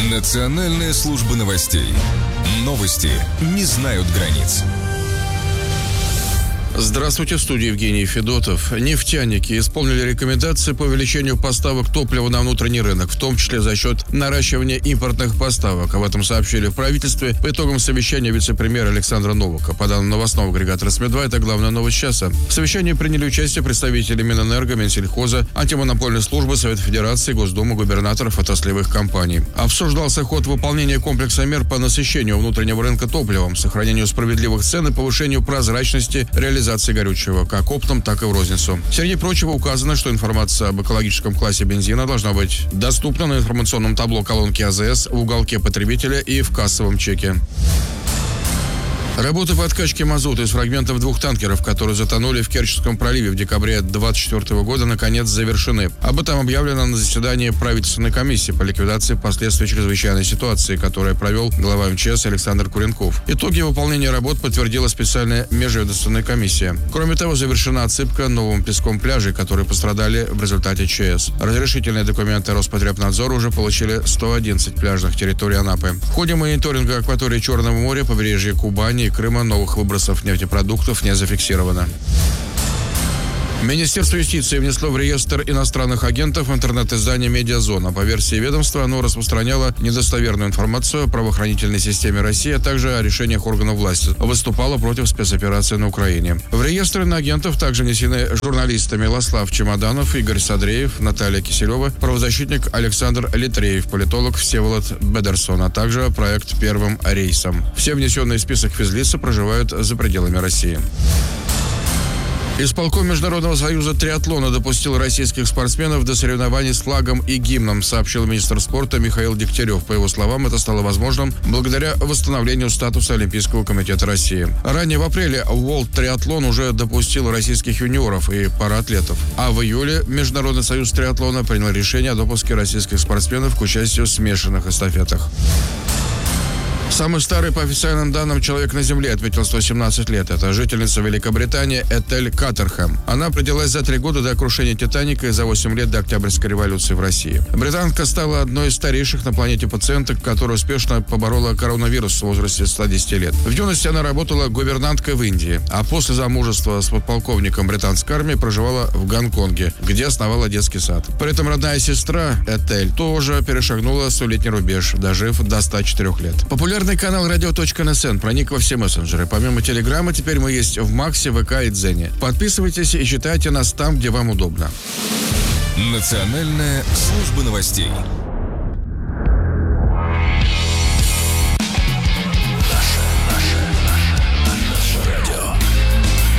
Национальная служба новостей. Новости не знают границ. Здравствуйте, в студии Евгений Федотов. Нефтяники исполнили рекомендации по увеличению поставок топлива на внутренний рынок, в том числе за счет наращивания импортных поставок. Об этом сообщили в правительстве по итогам совещания вице-премьера Александра Новака. По данным новостного агрегата СМИ-2, это главная новость часа. В совещании приняли участие представители Минэнерго, Минсельхоза, Антимонопольной службы, Совета Федерации, Госдумы, губернаторов отраслевых компаний. Обсуждался ход выполнения комплекса мер по насыщению внутреннего рынка топливом, сохранению справедливых цен и повышению прозрачности реализации горючего, как оптом, так и в розницу. Среди прочего указано, что информация об экологическом классе бензина должна быть доступна на информационном табло колонки АЗС, в уголке потребителя и в кассовом чеке. Работы по откачке мазута из фрагментов двух танкеров, которые затонули в Керченском проливе в декабре 2024 года, наконец завершены. Об этом объявлено на заседании правительственной комиссии по ликвидации последствий чрезвычайной ситуации, которое провел глава МЧС Александр Куренков. Итоги выполнения работ подтвердила специальная межведомственная комиссия. Кроме того, завершена отсыпка новым песком пляжей, которые пострадали в результате ЧС. Разрешительные документы Роспотребнадзора уже получили 111 пляжных территорий Анапы. В ходе мониторинга акватории Черного моря, побережья Кубани и Крыма новых выбросов нефтепродуктов не зафиксировано. Министерство юстиции внесло в реестр иностранных агентов интернет-издание «Медиазона». По версии ведомства, оно распространяло недостоверную информацию о правоохранительной системе России, а также о решениях органов власти. Выступало против спецоперации на Украине. В реестр иноагентов также внесены журналисты Милослав Чемоданов, Игорь Садреев, Наталья Киселева, правозащитник Александр Литреев, политолог Всеволод Бедерсон, а также проект «Первым рейсом». Все внесенные в список физлица проживают за пределами России. Исполком Международного союза триатлона допустил российских спортсменов до соревнований с флагом и гимном, сообщил министр спорта Михаил Дегтярев. По его словам, это стало возможным благодаря восстановлению статуса Олимпийского комитета России. Ранее в апреле World Triathlon уже допустил российских юниоров и параатлетов. А в июле Международный союз триатлона принял решение о допуске российских спортсменов к участию в смешанных эстафетах. Самый старый, по официальным данным, человек на Земле отметил 117 лет. Это жительница Великобритании Этель Каттерхэм. Она родилась за 3 года до крушения «Титаника» и за 8 лет до Октябрьской революции в России. Британка стала одной из старейших на планете пациенток, которая успешно поборола коронавирус в возрасте 110 лет. В юности она работала гувернанткой в Индии, а после замужества с подполковником британской армии проживала в Гонконге, где основала детский сад. При этом родная сестра Этель тоже перешагнула 100-летний рубеж, дожив до 104 лет. Популярный канал Radio.NSN проник во все мессенджеры. Помимо Телеграма, теперь мы есть в Максе, ВК и Дзене. Подписывайтесь и читайте нас там, где вам удобно. Национальная служба новостей.